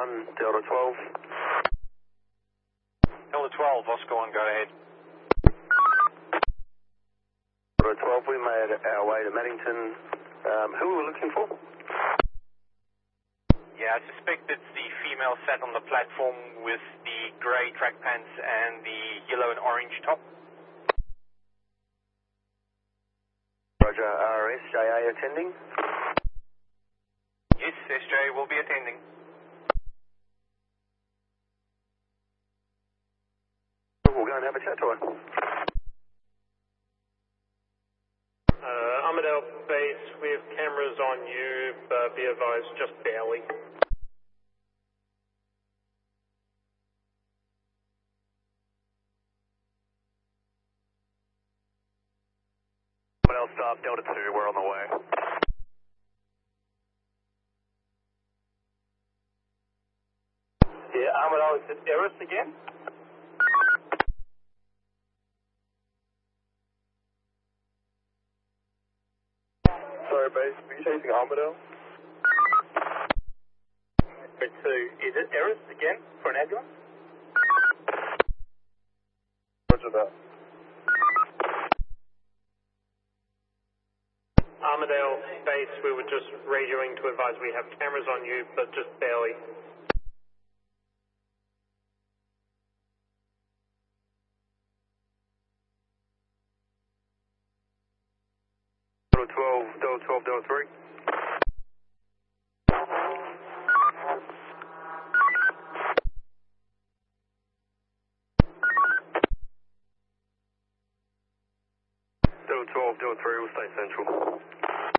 1, Delta 12. Delta 12, Oscar 1, go ahead. Delta 12, we made our way to Maddington. Who were we looking for? Yeah, I suspect it's the female sat on the platform with the grey track pants and the yellow and orange top. Roger, RSJA attending? Yes, SJ will be attending. We'll go and have a chat to her. Armadale base, we have cameras on you, be advised, just barely. Armadale staff, Delta 2, we're on the way. Yeah, Armadale, is it Eris again? Sorry, base, are you chasing Armadale? 2, is it Eris again for an ambulance? Roger that. Armadale base, we were just radioing to advise we have cameras on you, but just barely. Delta 12, Delta 12, Delta 3.